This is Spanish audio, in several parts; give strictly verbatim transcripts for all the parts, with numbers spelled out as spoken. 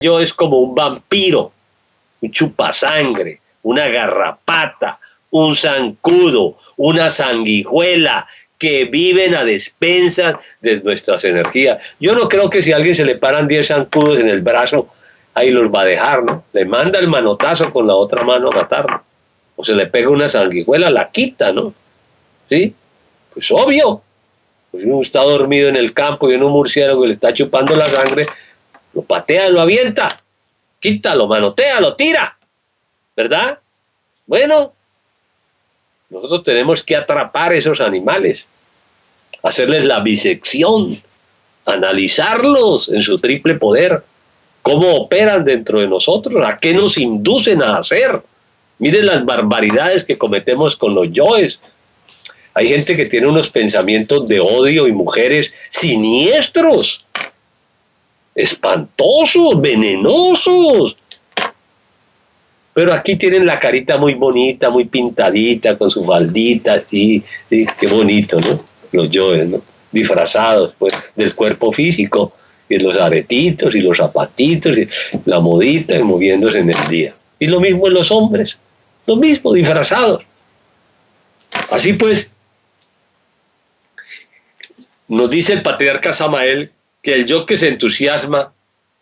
yo es como un vampiro, un chupasangre, una garrapata, un zancudo, una sanguijuela, que viven a despensas de nuestras energías. Yo no creo que si a alguien se le paran diez zancudos en el brazo, ahí los va a dejar, ¿no? Le manda el manotazo con la otra mano a matarlo. O se le pega una sanguijuela, la quita, ¿no? ¿Sí? Pues obvio. Pues uno está dormido en el campo y en un murciélago que le está chupando la sangre, lo patea, lo avienta, quita, lo manotea, lo tira, ¿verdad? Bueno, nosotros tenemos que atrapar esos animales, hacerles la bisección, analizarlos en su triple poder, cómo operan dentro de nosotros, a qué nos inducen a hacer. Miren las barbaridades que cometemos con los yoes. Hay gente que tiene unos pensamientos de odio y mujeres siniestros, espantosos, venenosos. Pero aquí tienen la carita muy bonita, muy pintadita, con su faldita, sí, sí, qué bonito, ¿no? Los yoes, ¿no? Disfrazados, pues, del cuerpo físico, y los aretitos, y los zapatitos, y la modita, y moviéndose en el día. Y lo mismo en los hombres, lo mismo, disfrazados. Así pues, nos dice el patriarca Samael que el yo que se entusiasma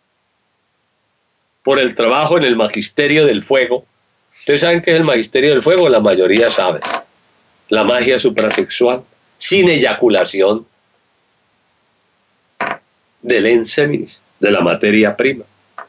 por el trabajo en el magisterio del fuego. Ustedes saben qué es el magisterio del fuego, la mayoría sabe. La magia suprasexual, sin eyaculación, del enseminis, de la materia prima.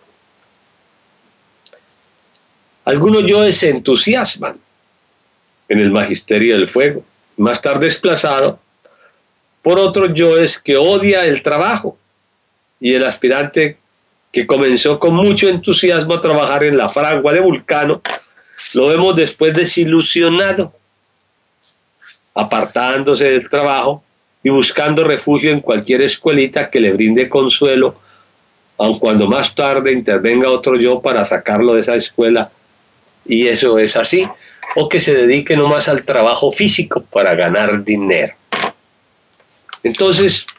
Algunos yoes se entusiasman en el magisterio del fuego, más tarde desplazado por otros yoes que odia el trabajo, y el aspirante que comenzó con mucho entusiasmo a trabajar en la fragua de Vulcano, lo vemos después desilusionado, apartándose del trabajo y buscando refugio en cualquier escuelita que le brinde consuelo, aun cuando más tarde intervenga otro yo para sacarlo de esa escuela, y eso es así, o que se dedique nomás al trabajo físico para ganar dinero. Entonces,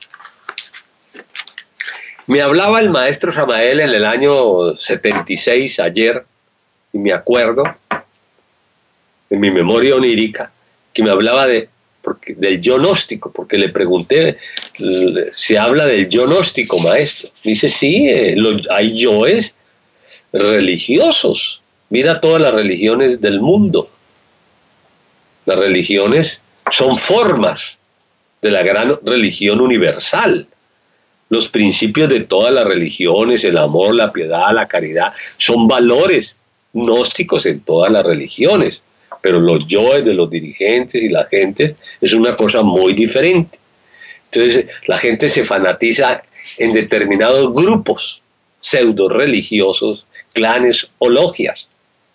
me hablaba el maestro Samael en el año setenta y seis, ayer, y me acuerdo, en mi memoria onírica, que me hablaba de, porque, del yo gnóstico, porque le pregunté, ¿se habla del yo gnóstico, maestro? Me dice, sí, eh, lo, hay yoes religiosos. Mira todas las religiones del mundo. Las religiones son formas de la gran religión universal. Los principios de todas las religiones, el amor, la piedad, la caridad, son valores gnósticos en todas las religiones. Pero los yoes de los dirigentes y la gente es una cosa muy diferente. Entonces la gente se fanatiza en determinados grupos pseudo religiosos, clanes o logias.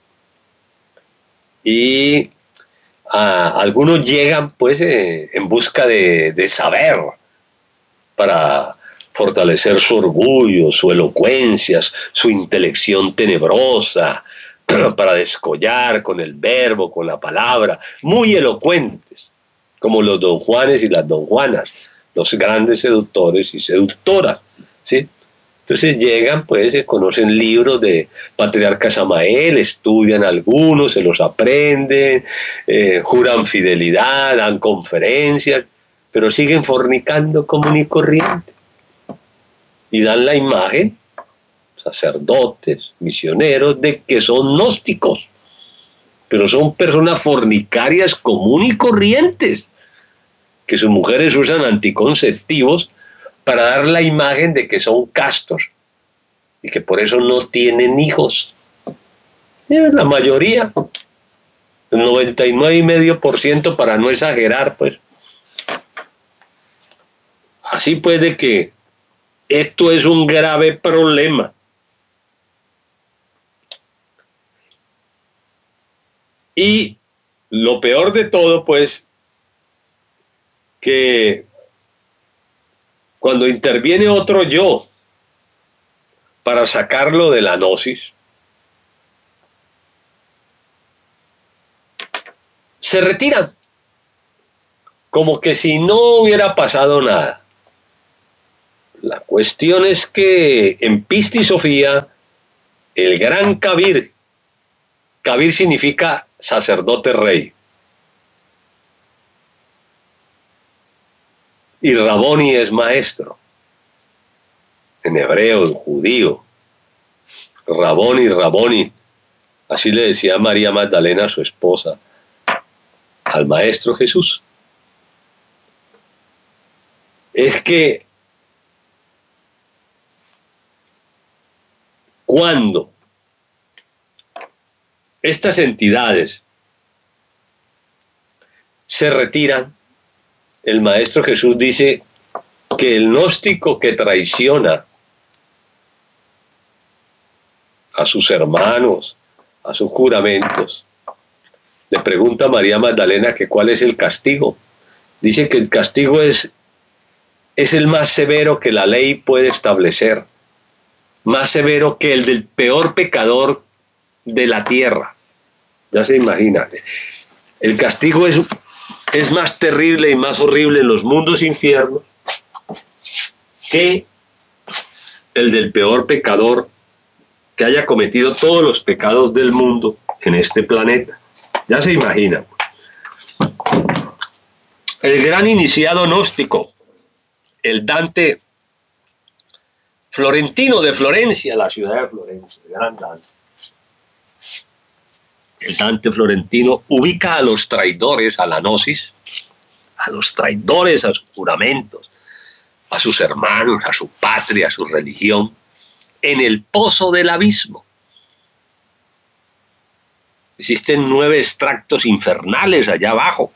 Y a, algunos llegan pues eh, en busca de, de saber, para fortalecer su orgullo, su elocuencia, su intelección tenebrosa, para descollar con el verbo, con la palabra, muy elocuentes, como los don Juanes y las don Juanas, los grandes seductores y seductoras, ¿sí? Entonces llegan, pues, se conocen libros de patriarca Samael, estudian algunos, se los aprenden, eh, juran fidelidad, dan conferencias, pero siguen fornicando común y corriente. Y dan la imagen, sacerdotes, misioneros, de que son gnósticos, pero son personas fornicarias común y corrientes, que sus mujeres usan anticonceptivos para dar la imagen de que son castos y que por eso no tienen hijos. La mayoría, el noventa y nueve coma cinco por ciento, para no exagerar, pues. Así pues, de que esto es un grave problema. Y lo peor de todo, pues, que cuando interviene otro yo para sacarlo de la gnosis, se retiran, como que si no hubiera pasado nada. La cuestión es que en Pista y Sofía, el gran Kabir, Kabir significa sacerdote rey, y Raboni es maestro, en hebreo, en judío. Raboni, Raboni, así le decía María Magdalena, su esposa, al Maestro Jesús. Es que cuando estas entidades se retiran, el Maestro Jesús dice que el gnóstico que traiciona a sus hermanos, a sus juramentos, le pregunta a María Magdalena que cuál es el castigo. Dice que el castigo es, es el más severo que la ley puede establecer, más severo que el del peor pecador de la tierra. Ya se imagina. El castigo es, es más terrible y más horrible en los mundos infiernos que el del peor pecador que haya cometido todos los pecados del mundo en este planeta. Ya se imagina. El gran iniciado gnóstico, el Dante Florentino de Florencia, la ciudad de Florencia, el gran Dante. El Dante Florentino ubica a los traidores a la gnosis, a los traidores a sus juramentos, a sus hermanos, a su patria, a su religión, en el pozo del abismo. Existen nueve extractos infernales allá abajo,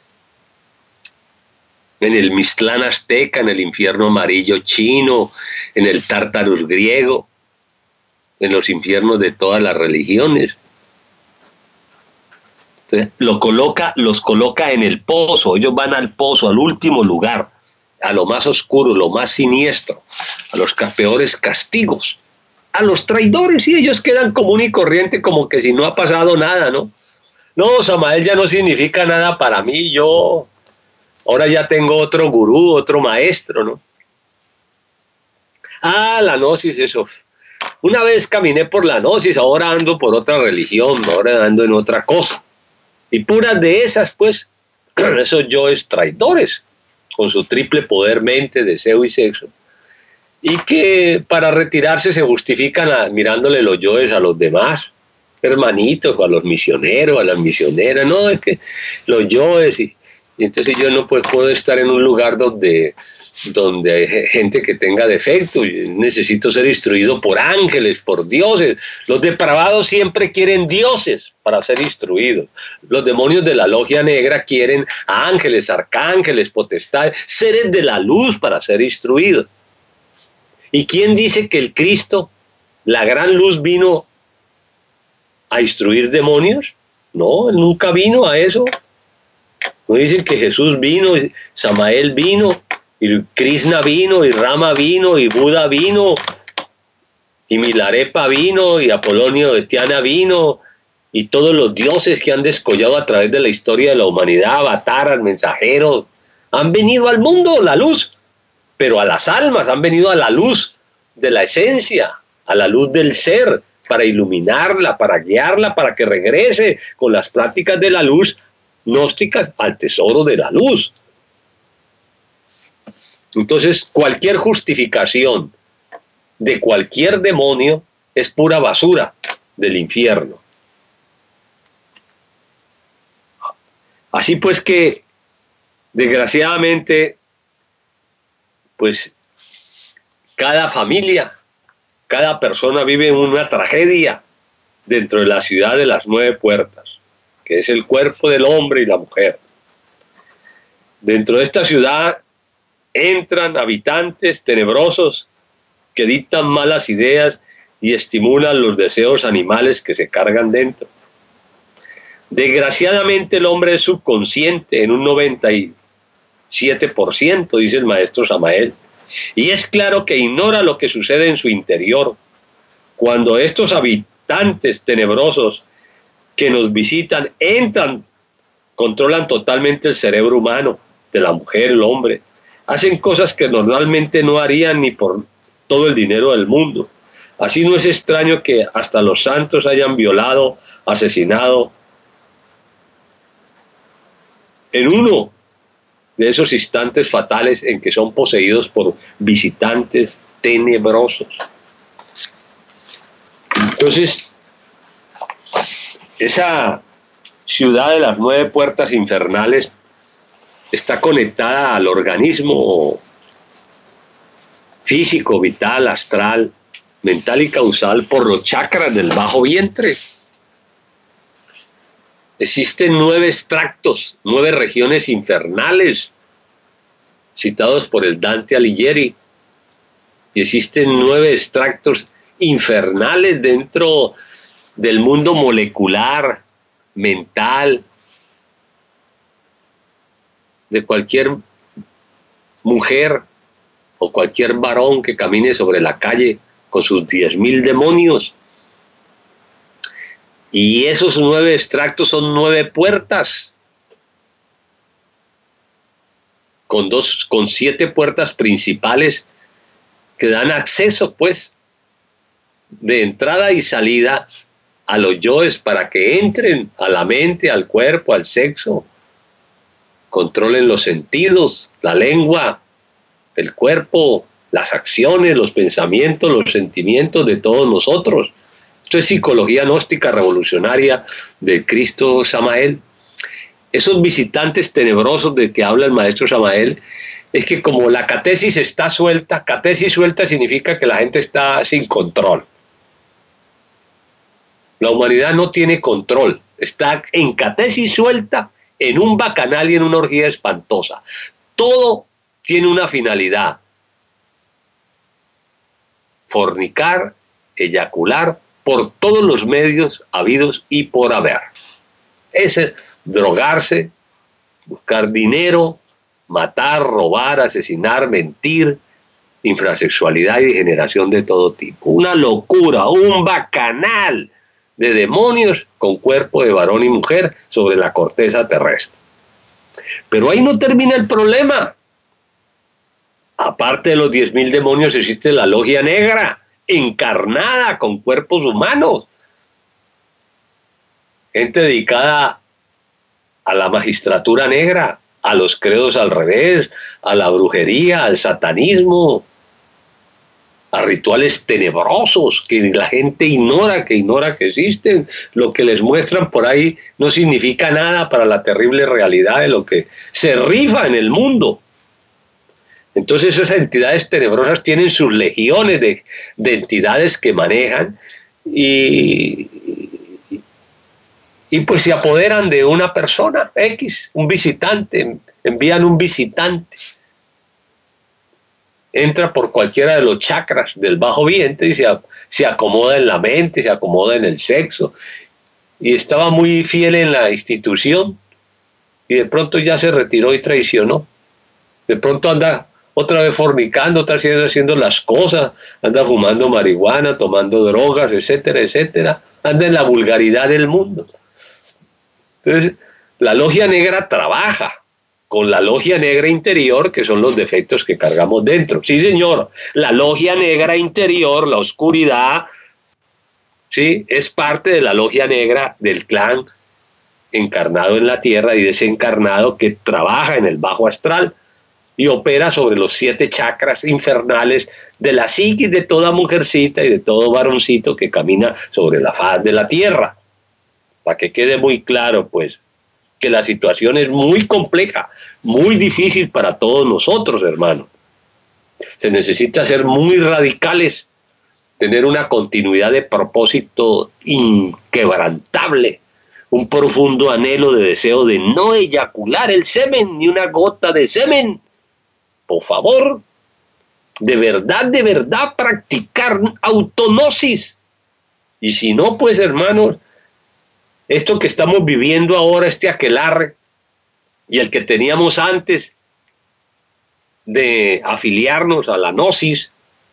en el Mixtlán azteca, en el infierno amarillo chino, en el Tártarus griego, en los infiernos de todas las religiones. Entonces, lo coloca, los coloca en el pozo, ellos van al pozo, al último lugar, a lo más oscuro, lo más siniestro, a los peores castigos, a los traidores, y ellos quedan común y corriente como que si no ha pasado nada, ¿no? No, Samael ya no significa nada para mí, yo ahora ya tengo otro gurú, otro maestro, ¿no? Ah, la gnosis, eso. Una vez caminé por la gnosis, ahora ando por otra religión, ahora ando en otra cosa. Y puras de esas, pues, esos yoes traidores, con su triple poder, mente, deseo y sexo, y que para retirarse se justifican a, mirándole los yoes a los demás, hermanitos, o a los misioneros, a las misioneras. No, es que los yoes, y, y entonces yo no pues, puedo estar en un lugar donde, donde hay gente que tenga defectos. Necesito ser instruido por ángeles, por dioses. Los depravados siempre quieren dioses para ser instruidos. Los demonios de la logia negra quieren a ángeles, arcángeles, potestades, seres de la luz para ser instruidos. ¿Y quién dice que el Cristo, la gran luz, vino a instruir demonios? No, él nunca vino a eso. No dicen que Jesús vino, y Samael vino, y Krishna vino, y Rama vino, y Buda vino, y Milarepa vino, y Apolonio de Tiana vino, y todos los dioses que han descollado a través de la historia de la humanidad, avataras, mensajeros, han venido al mundo, la luz, pero a las almas, han venido a la luz de la esencia, a la luz del ser, para iluminarla, para guiarla, para que regrese con las prácticas de la luz gnósticas al tesoro de la luz. Entonces, cualquier justificación de cualquier demonio es pura basura del infierno. Así pues que, desgraciadamente, pues cada familia, cada persona vive una tragedia dentro de la ciudad de las nueve puertas, que es el cuerpo del hombre y la mujer. Dentro de esta ciudad entran habitantes tenebrosos que dictan malas ideas y estimulan los deseos animales que se cargan dentro. Desgraciadamente el hombre es subconsciente en un noventa y siete por ciento, dice el maestro Samael, y es claro que ignora lo que sucede en su interior. Cuando estos habitantes tenebrosos que nos visitan entran, controlan totalmente el cerebro humano, de la mujer, el hombre, hacen cosas que normalmente no harían ni por todo el dinero del mundo. Así no es extraño que hasta los santos hayan violado, asesinado. En uno de esos instantes fatales en que son poseídos por visitantes tenebrosos. Entonces, esa ciudad de las nueve puertas infernales está conectada al organismo físico, vital, astral, mental y causal por los chakras del bajo vientre. Existen nueve extractos, nueve regiones infernales, citados por el Dante Alighieri, y existen nueve extractos infernales dentro del mundo molecular, mental, de cualquier mujer o cualquier varón que camine sobre la calle con sus diez mil demonios. Y esos nueve extractos son nueve puertas, con, dos, con siete puertas principales que dan acceso, pues, de entrada y salida a los yoes para que entren a la mente, al cuerpo, al sexo, controlen los sentidos, la lengua, el cuerpo, las acciones, los pensamientos, los sentimientos de todos nosotros. Esto es psicología gnóstica revolucionaria del Cristo Samael. Esos visitantes tenebrosos de que habla el maestro Samael, es que como la catesis está suelta, catesis suelta significa que la gente está sin control. La humanidad no tiene control, está en catesis suelta, en un bacanal y en una orgía espantosa. Todo tiene una finalidad: fornicar, eyacular, por todos los medios habidos y por haber. Es drogarse, buscar dinero, matar, robar, asesinar, mentir, infrasexualidad y degeneración de todo tipo. Una locura, un bacanal de demonios con cuerpo de varón y mujer sobre la corteza terrestre. Pero ahí no termina el problema. Aparte de los diez mil demonios existe la logia negra, encarnada con cuerpos humanos. Gente dedicada a la magistratura negra, a los credos al revés, a la brujería, al satanismo, a rituales tenebrosos que la gente ignora, que ignora que existen. Lo que les muestran por ahí no significa nada para la terrible realidad de lo que se rifa en el mundo. Entonces esas entidades tenebrosas tienen sus legiones de, de entidades que manejan y, y pues se apoderan de una persona X, un visitante, envían un visitante, entra por cualquiera de los chakras del bajo vientre y se, se acomoda en la mente, se acomoda en el sexo, y estaba muy fiel en la institución y de pronto ya se retiró y traicionó. De pronto anda otra vez fornicando, otra vez haciendo las cosas, anda fumando marihuana, tomando drogas, etcétera, etcétera. Anda en la vulgaridad del mundo. Entonces, la logia negra trabaja con la logia negra interior, que son los defectos que cargamos dentro. Sí, señor, la logia negra interior, la oscuridad, sí, es parte de la logia negra del clan encarnado en la tierra y desencarnado que trabaja en el bajo astral y opera sobre los siete chakras infernales de la psiquis de toda mujercita y de todo varoncito que camina sobre la faz de la tierra. Para que quede muy claro, pues, que la situación es muy compleja, muy difícil para todos nosotros, hermanos. Se necesita ser muy radicales, tener una continuidad de propósito inquebrantable, un profundo anhelo de deseo de no eyacular el semen, ni una gota de semen. Por favor, de verdad, de verdad, practicar autognosis. Y si no, pues, hermanos, esto que estamos viviendo ahora, este aquelarre, y el que teníamos antes de afiliarnos a la gnosis,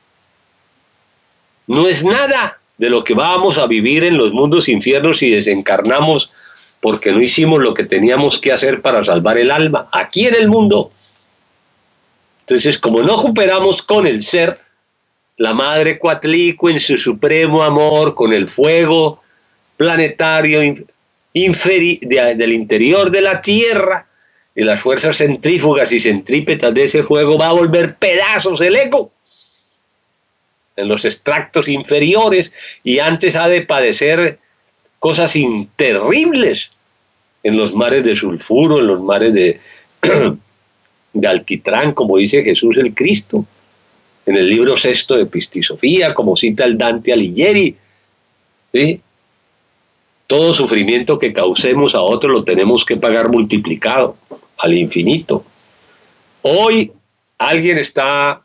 no es nada de lo que vamos a vivir en los mundos infiernos si desencarnamos porque no hicimos lo que teníamos que hacer para salvar el alma aquí en el mundo. Entonces, como no cooperamos con el ser, la madre Coatlicue en su supremo amor, con el fuego planetario inferi de, del interior de la Tierra, y las fuerzas centrífugas y centrípetas de ese fuego, va a volver pedazos el ego en los extractos inferiores, y antes ha de padecer cosas terribles en los mares de sulfuro, en los mares de, de alquitrán, como dice Jesús el Cristo, en el libro sexto de Pistisofía, como cita el Dante Alighieri, ¿sí? Todo sufrimiento que causemos a otros lo tenemos que pagar multiplicado al infinito. Hoy alguien está,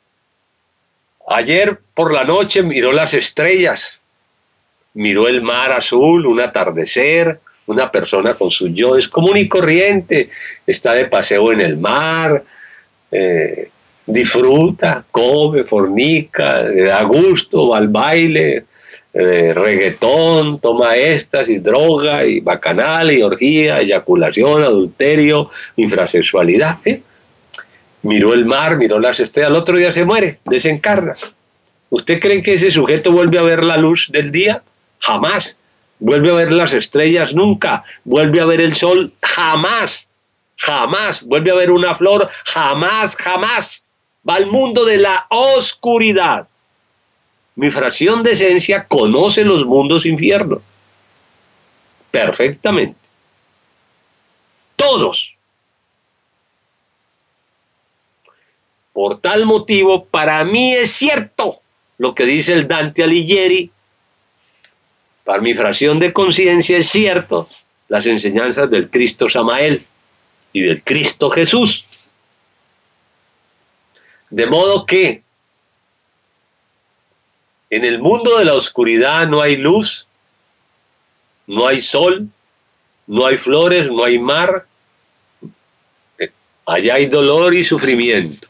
ayer por la noche miró las estrellas, miró el mar azul, un atardecer, una persona con sus yoes común y corriente, está de paseo en el mar, eh, disfruta, come, fornica, le da gusto, va al baile, eh, reggaetón, toma éxtasis, droga y bacanal y orgía, eyaculación, adulterio, infrasexualidad. ¿eh? Miró el mar, miró las estrellas, al otro día se muere, desencarna. ¿Usted cree que ese sujeto vuelve a ver la luz del día? Jamás. ¿Vuelve a ver las estrellas? Nunca. ¿Vuelve a ver el sol? Jamás. Jamás. ¿Vuelve a ver una flor? Jamás, jamás. Va al mundo de la oscuridad. Mi fracción de esencia conoce los mundos infiernos. Perfectamente. Todos. Por tal motivo, para mí es cierto lo que dice el Dante Alighieri. Para mi fracción de conciencia es cierto las enseñanzas del Cristo Samael y del Cristo Jesús. De modo que en el mundo de la oscuridad no hay luz, no hay sol, no hay flores, no hay mar. Allá hay dolor y sufrimiento.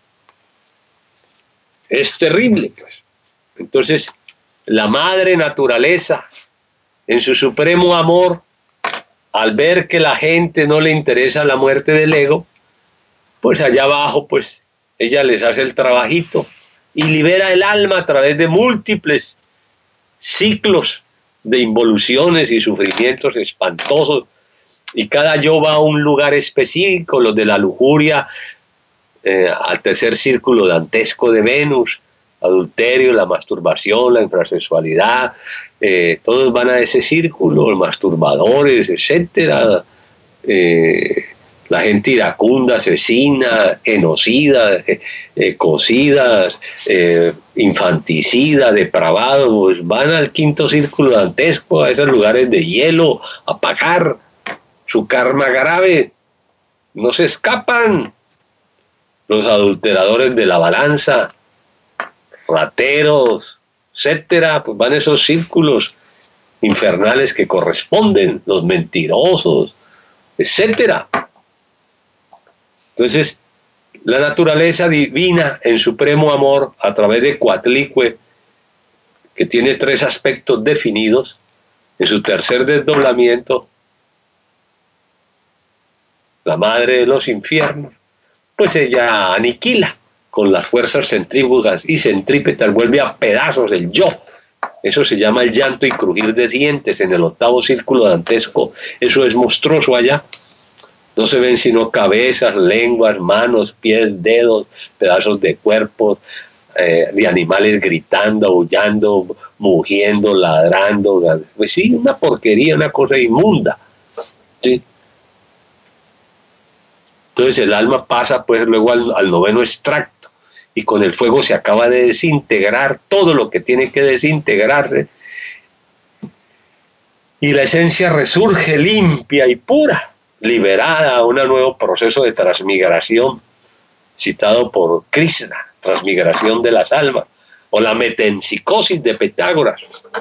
Es terrible, pues. Entonces, la madre naturaleza, en su supremo amor, al ver que la gente no le interesa la muerte del ego, pues allá abajo, pues, ella les hace el trabajito y libera el alma a través de múltiples ciclos de involuciones y sufrimientos espantosos, y cada yo va a un lugar específico, los de la lujuria, eh, al tercer círculo dantesco de Venus, adulterio, la masturbación, la infrasexualidad, eh, todos van a ese círculo, los masturbadores, etcétera, eh, la gente iracunda, asesina, genocida, eh, eh, cocidas, eh, infanticida, depravados, van al quinto círculo dantesco, a esos lugares de hielo, a pagar su karma grave, no se escapan. Los adulteradores de la balanza, rateros, etcétera, pues van a esos círculos infernales que corresponden, los mentirosos, etcétera. Entonces, la naturaleza divina en supremo amor, a través de Coatlicue, que tiene tres aspectos definidos, en su tercer desdoblamiento, la madre de los infiernos, pues ella aniquila con las fuerzas centrífugas y centrípetas, vuelve a pedazos el yo. Eso se llama el llanto y crujir de dientes en el octavo círculo dantesco. Eso es monstruoso allá. No se ven sino cabezas, lenguas, manos, pies, dedos, pedazos de cuerpos, eh, de animales gritando, aullando, mugiendo, ladrando. Pues sí, una porquería, una cosa inmunda. ¿Sí? Entonces el alma pasa pues luego al, al noveno extracto, y con el fuego se acaba de desintegrar todo lo que tiene que desintegrarse, y la esencia resurge limpia y pura, liberada a un nuevo proceso de transmigración citado por Krishna, transmigración de las almas, o la metempsicosis de Pitágoras,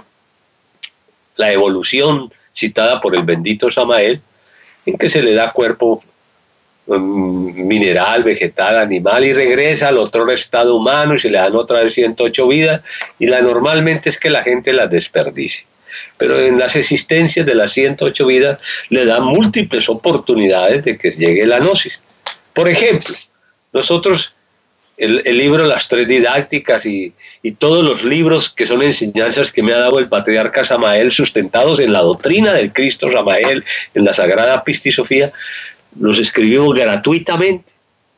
la evolución citada por el bendito Samael, en que se le da cuerpo mineral, vegetal, animal, y regresa al otro estado humano y se le dan otra vez ciento ocho vidas, y la normalmente es que la gente las desperdicie. Pero en las existencias de las ciento ocho vidas le dan múltiples oportunidades de que llegue la gnosis. Por ejemplo, nosotros el, el libro Las Tres Didácticas y, y todos los libros que son enseñanzas que me ha dado el patriarca Samael, sustentados en la doctrina del Cristo Samael, en la Sagrada Pistisofía, los escribimos gratuitamente.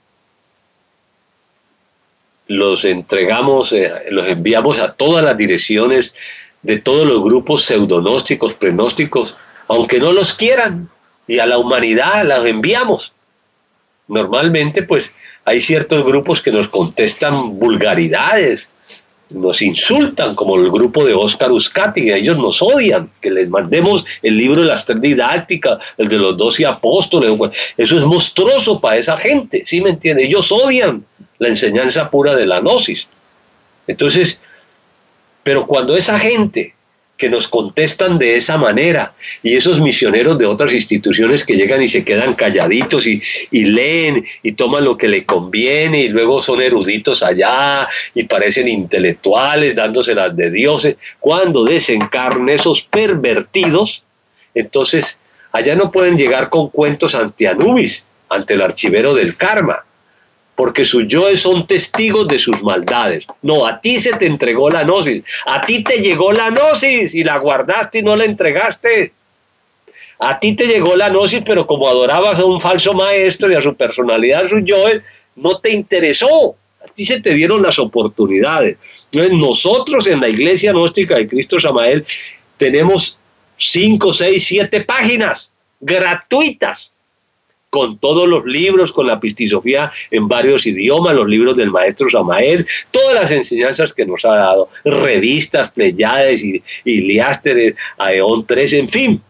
Los entregamos, eh, los enviamos a todas las direcciones de todos los grupos pseudonósticos, prenósticos, aunque no los quieran, y a la humanidad los enviamos. Normalmente, pues, hay ciertos grupos que nos contestan vulgaridades, nos insultan, como el grupo de Óscar Uscati, ellos nos odian, que les mandemos el libro de las Tres Didácticas, el de los doce apóstoles, eso es monstruoso para esa gente, ¿sí me entiende? Ellos odian la enseñanza pura de la gnosis. Entonces, pero cuando esa gente que nos contestan de esa manera, y esos misioneros de otras instituciones que llegan y se quedan calladitos y, y leen y toman lo que le conviene y luego son eruditos allá y parecen intelectuales dándoselas de dioses, cuando desencarnen esos pervertidos, entonces allá no pueden llegar con cuentos ante Anubis, ante el archivero del karma, porque sus yoes son testigos de sus maldades. No, a ti se te entregó la gnosis, a ti te llegó la gnosis y la guardaste y no la entregaste. A ti te llegó la gnosis, pero como adorabas a un falso maestro y a su personalidad, a sus yoes, no te interesó. A ti se te dieron las oportunidades. Entonces, nosotros en la Iglesia Gnóstica de Cristo Samael tenemos cinco, seis, siete páginas gratuitas, con todos los libros, con la Pistisofía en varios idiomas, los libros del maestro Samael, todas las enseñanzas que nos ha dado, revistas, Pleiades, y, y Liásteres, Aeón tres, en fin.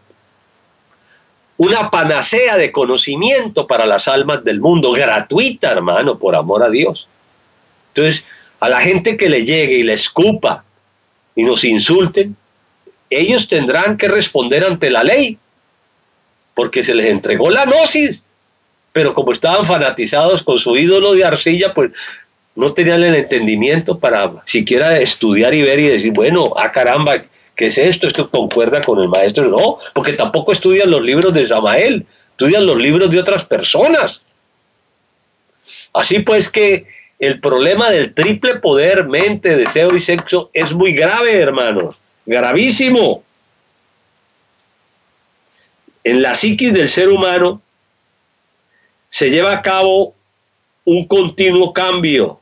Una panacea de conocimiento para las almas del mundo, gratuita, hermano, por amor a Dios. Entonces, a la gente que le llegue y le escupa y nos insulten, ellos tendrán que responder ante la ley, porque se les entregó la gnosis. Pero como estaban fanatizados con su ídolo de arcilla, pues no tenían el entendimiento para siquiera estudiar y ver y decir, bueno, ah caramba, ¿qué es esto? Esto concuerda con el maestro. No, porque tampoco estudian los libros de Samael, estudian los libros de otras personas. Así pues que el problema del triple poder, mente, deseo y sexo es muy grave, hermanos, gravísimo. En la psiquis del ser humano se lleva a cabo un continuo cambio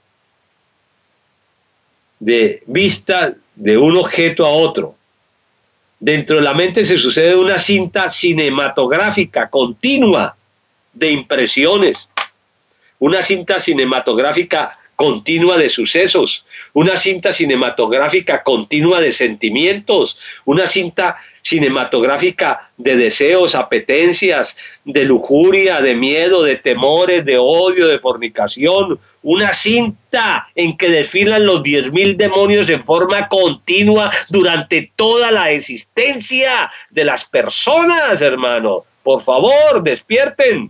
de vista de un objeto a otro. Dentro de la mente se sucede una cinta cinematográfica continua de impresiones, una cinta cinematográfica continua de sucesos, una cinta cinematográfica continua de sentimientos, una cinta cinematográfica de deseos, apetencias, de lujuria, de miedo, de temores, de odio, de fornicación, una cinta en que desfilan los diez mil demonios en forma continua durante toda la existencia de las personas, hermano. Por favor, despierten.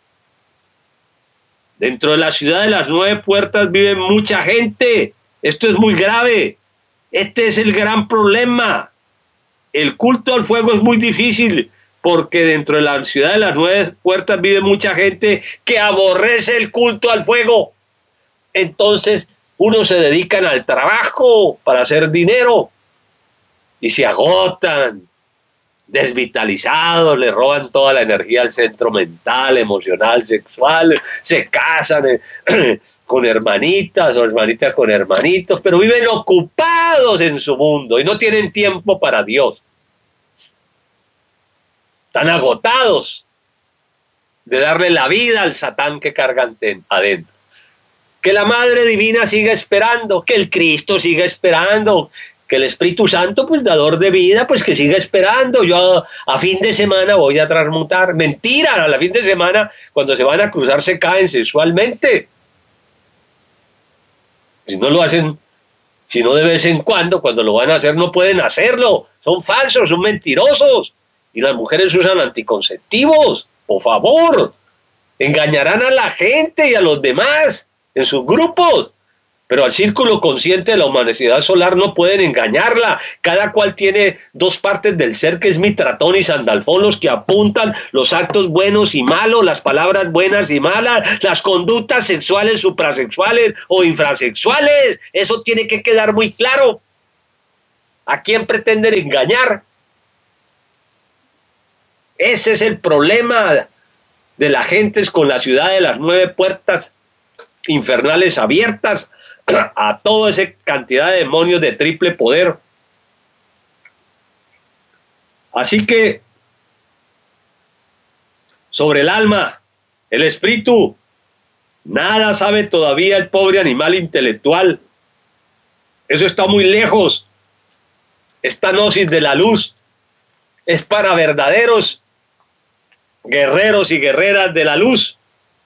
Dentro de la ciudad de las nueve puertas vive mucha gente. Esto es muy grave. Este es el gran problema. El culto al fuego es muy difícil porque dentro de la ciudad de las nueve puertas vive mucha gente que aborrece el culto al fuego. Entonces, unos se dedican al trabajo para hacer dinero y se agotan, desvitalizados, le roban toda la energía al centro mental, emocional, sexual, se casan eh, con hermanitas o hermanitas con hermanitos, pero viven ocupados en su mundo y no tienen tiempo para Dios. Están agotados de darle la vida al Satán que cargan adentro. Que la Madre Divina siga esperando, que el Cristo siga esperando, que el Espíritu Santo, pues dador de vida, pues que siga esperando. Yo a, a fin de semana voy a transmutar. Mentira, a la fin de semana, cuando se van a cruzar, se caen sexualmente. Si no lo hacen, si no de vez en cuando, cuando lo van a hacer, no pueden hacerlo. Son falsos, son mentirosos. Y las mujeres usan anticonceptivos, por favor. Engañarán a la gente y a los demás en sus grupos. Pero al círculo consciente de la humanidad solar no pueden engañarla. Cada cual tiene dos partes del ser, que es Mitratón y Sandalfón, los que apuntan los actos buenos y malos, las palabras buenas y malas, las conductas sexuales, suprasexuales o infrasexuales. Eso tiene que quedar muy claro. ¿A quién pretenden engañar? Ese es el problema de la gente con la ciudad de las nueve puertas infernales abiertas a toda esa cantidad de demonios de triple poder. Así que sobre el alma, el espíritu, nada sabe todavía el pobre animal intelectual. Eso está muy lejos. Esta gnosis de la luz es para verdaderos guerreros y guerreras de la luz.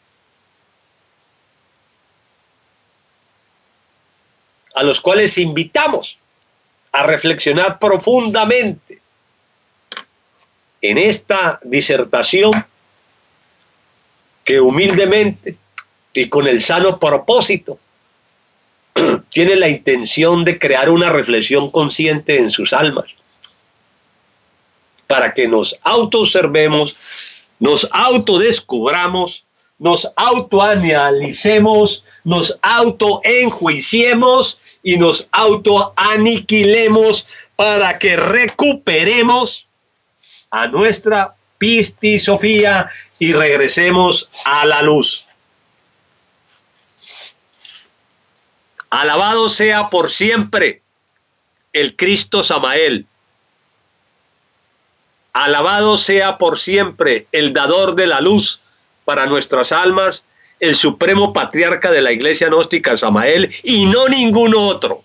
A los cuales invitamos a reflexionar profundamente en esta disertación que humildemente y con el sano propósito tiene la intención de crear una reflexión consciente en sus almas, para que nos autoobservemos, nos autodescubramos, nos autoanalicemos, nos autoenjuiciemos y nos autoaniquilemos para que recuperemos a nuestra pistisofía y regresemos a la luz. Alabado sea por siempre el Cristo Samael. Alabado sea por siempre el dador de la luz para nuestras almas, el supremo patriarca de la iglesia gnóstica Samael, y no ningún otro.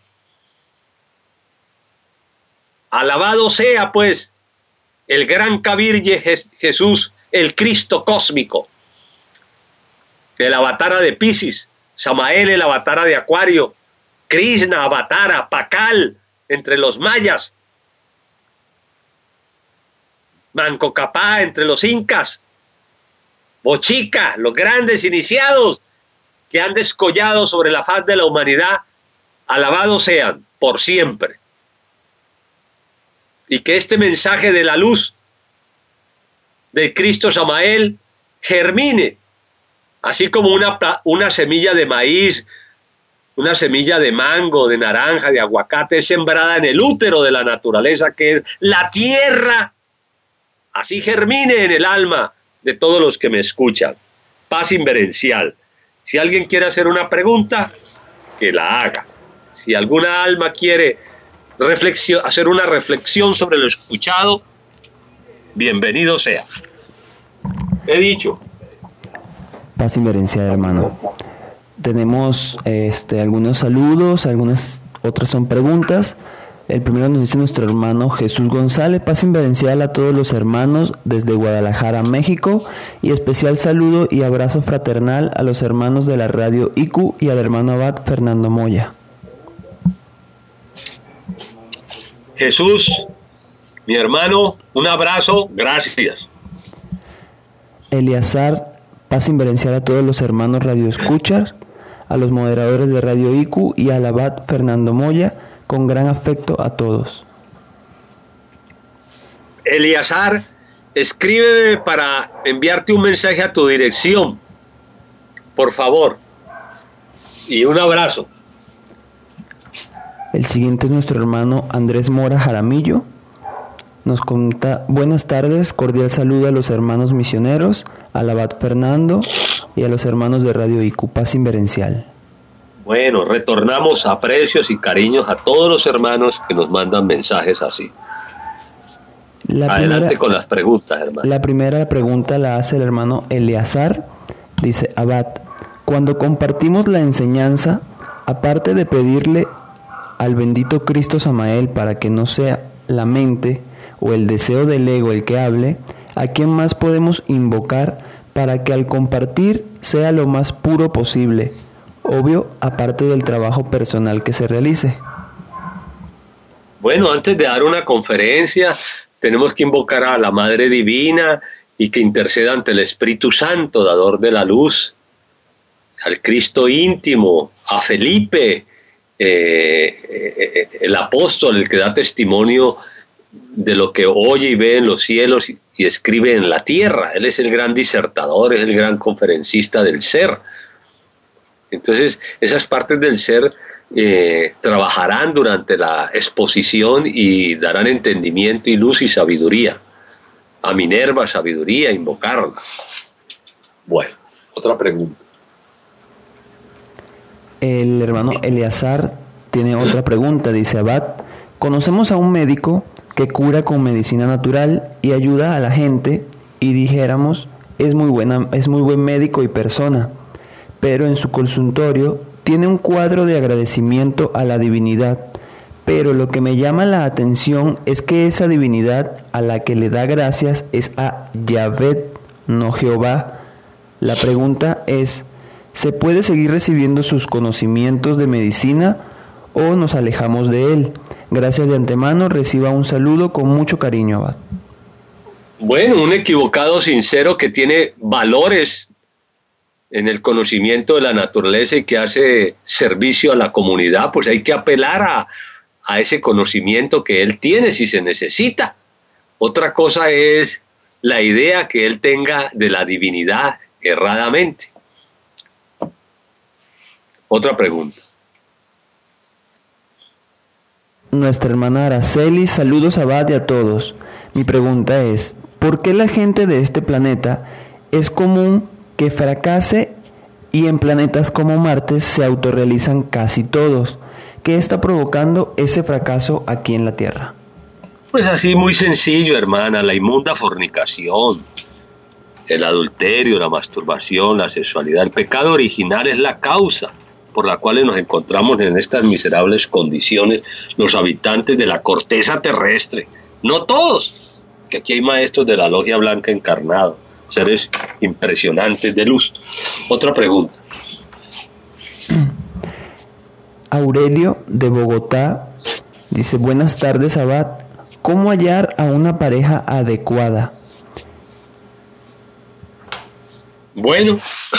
Alabado sea pues el gran Kabir Jesús, el Cristo cósmico, el avatara de Piscis, Samael el avatara de Acuario, Krishna avatara, Pakal entre los mayas, Manco Cápac entre los incas, Bochica, los grandes iniciados que han descollado sobre la faz de la humanidad, alabados sean por siempre. Y que este mensaje de la luz de Cristo Samael germine, así como una, una semilla de maíz, una semilla de mango, de naranja, de aguacate, sembrada en el útero de la naturaleza que es la tierra, así germine en el alma de todos los que me escuchan. Paz inverencial. Si alguien quiere hacer una pregunta, que la haga. Si alguna alma quiere reflexión, hacer una reflexión sobre lo escuchado, bienvenido sea. He dicho. Paz inverencial, hermano. Tenemos este, algunos saludos, algunas otras son preguntas. El primero nos dice nuestro hermano Jesús González: paz inverencial a todos los hermanos desde Guadalajara, México, y especial saludo y abrazo fraternal a los hermanos de la radio I Q y al hermano abad Fernando Moya. Jesús, mi hermano, un abrazo, gracias. Eleazar: paz inverencial a todos los hermanos radioescuchas, a los moderadores de radio I Q y al abad Fernando Moya, con gran afecto a todos. Eleazar, escríbeme para enviarte un mensaje a tu dirección, por favor, y un abrazo. El siguiente es nuestro hermano Andrés Mora Jaramillo. Nos comenta: buenas tardes, cordial saludo a los hermanos misioneros, al abad Fernando y a los hermanos de radio I Q. Paz inverencial. Bueno, retornamos aprecios y cariños a todos los hermanos que nos mandan mensajes así. La Adelante primera, con las preguntas, hermano. La primera pregunta la hace el hermano Eleazar. Dice: abad, cuando compartimos la enseñanza, aparte de pedirle al bendito Cristo Samael para que no sea la mente o el deseo del ego el que hable, ¿a quién más podemos invocar para que al compartir sea lo más puro posible? Obvio, aparte del trabajo personal que se realice. Bueno, antes de dar una conferencia, tenemos que invocar a la Madre Divina y que interceda ante el Espíritu Santo, dador de la luz. al Cristo íntimo, a Felipe, eh, eh, el apóstol, el que da testimonio de lo que oye y ve en los cielos y, y escribe en la tierra. Él es el gran disertador, es el gran conferencista del ser. Entonces, esas partes del ser eh, trabajarán durante la exposición y darán entendimiento y luz y sabiduría. A Minerva, sabiduría, invocarla. Bueno, otra pregunta. El hermano Eleazar tiene otra pregunta. Dice: Abad, conocemos a un médico que cura con medicina natural y ayuda a la gente, y dijéramos, es muy buena, es muy buen médico y persona, pero en su consultorio tiene un cuadro de agradecimiento a la divinidad, pero lo que me llama la atención es que esa divinidad a la que le da gracias es a Yahvé, no Jehová. La pregunta es, ¿se puede seguir recibiendo sus conocimientos de medicina o nos alejamos de él? Gracias de antemano, reciba un saludo con mucho cariño, Abad. Bueno, un equivocado sincero que tiene valores en el conocimiento de la naturaleza y que hace servicio a la comunidad, pues hay que apelar a, a ese conocimiento que él tiene si se necesita. Otra cosa es la idea que él tenga de la divinidad erradamente. Otra pregunta. Nuestra hermana Araceli, saludos a Abad y a todos. Mi pregunta es, ¿por qué la gente de este planeta es común que fracase y en planetas como Marte se autorrealizan casi todos? ¿Qué está provocando ese fracaso aquí en la Tierra? Pues así muy sencillo, hermana, la inmunda fornicación, el adulterio, la masturbación, la sexualidad. El pecado original es la causa por la cual nos encontramos en estas miserables condiciones los habitantes de la corteza terrestre. No todos, que aquí hay maestros de la Logia Blanca encarnados, seres impresionantes de luz. Otra pregunta. Aurelio de Bogotá dice: buenas tardes, Abad. ¿Cómo hallar a una pareja adecuada? Bueno,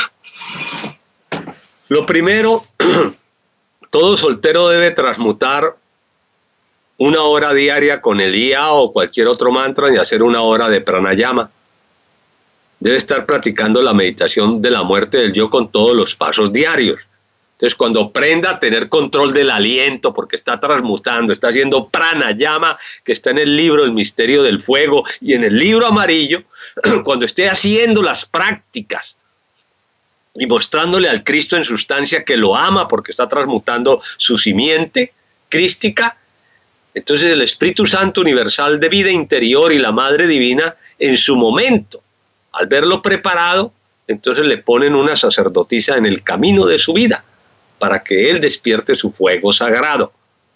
lo primero, todo soltero debe transmutar una hora diaria con el I A o cualquier otro mantra y hacer una hora de pranayama. Debe estar practicando la meditación de la muerte del yo con todos los pasos diarios. Entonces, cuando aprenda a tener control del aliento, porque está transmutando, está haciendo pranayama, que está en el libro El Misterio del Fuego y en el libro amarillo, cuando esté haciendo las prácticas y mostrándole al Cristo en sustancia que lo ama porque está transmutando su simiente crística, entonces el Espíritu Santo universal de vida interior y la Madre Divina, en su momento, al verlo preparado, entonces le ponen una sacerdotisa en el camino de su vida, para que él despierte su fuego sagrado.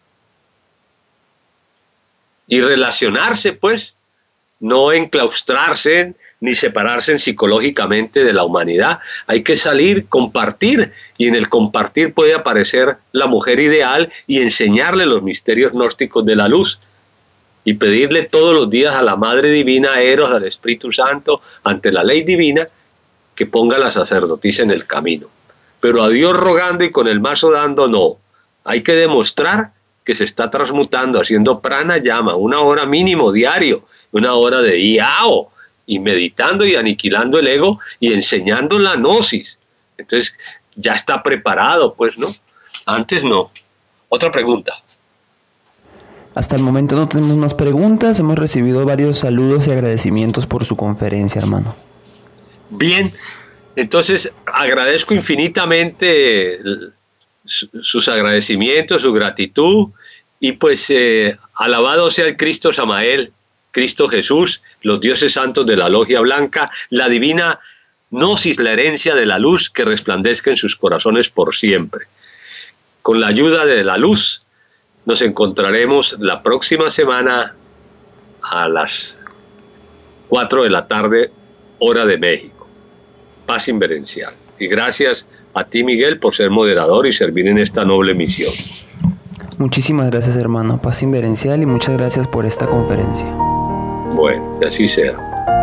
Y relacionarse, pues, no enclaustrarse ni separarse psicológicamente de la humanidad. Hay que salir, compartir, y en el compartir puede aparecer la mujer ideal y enseñarle los misterios gnósticos de la luz. Y pedirle todos los días a la Madre Divina, a Eros, al Espíritu Santo, ante la ley divina, que ponga la sacerdotisa en el camino. Pero a Dios rogando y con el mazo dando, no. Hay que demostrar que se está transmutando, haciendo pranayama, una hora mínimo diario, una hora de iao, y meditando y aniquilando el ego y enseñando la gnosis. Entonces ya está preparado, pues, ¿no? Antes no. Otra pregunta. Hasta el momento no tenemos más preguntas. Hemos recibido varios saludos y agradecimientos por su conferencia, hermano. Bien. Entonces, agradezco infinitamente sus agradecimientos, su gratitud, y pues eh, alabado sea el Cristo Samael, Cristo Jesús, los dioses santos de la Logia Blanca, la divina gnosis, la herencia de la luz que resplandezca en sus corazones por siempre. Con la ayuda de la luz, nos encontraremos la próxima semana a las cuatro de la tarde, hora de México. Paz inverencial. Y gracias a ti, Miguel, por ser moderador y servir en esta noble misión. Muchísimas gracias, hermano. Paz inverencial y muchas gracias por esta conferencia. Bueno, que así sea.